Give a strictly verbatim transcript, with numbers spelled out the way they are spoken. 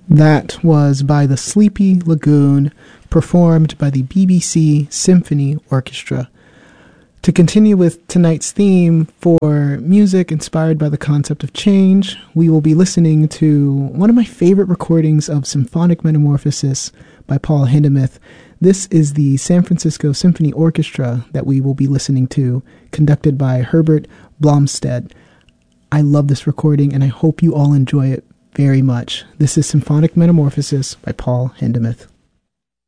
That was by the Sleepy Lagoon, performed by the B B C Symphony Orchestra. To continue with tonight's theme for music inspired by the concept of change, we will be listening to one of my favorite recordings of Symphonic Metamorphosis by Paul Hindemith. This is the San Francisco Symphony Orchestra that we will be listening to, conducted by Herbert Blomstedt. I love this recording, and I hope you all enjoy it very much. This is Symphonic Metamorphosis by Paul Hindemith.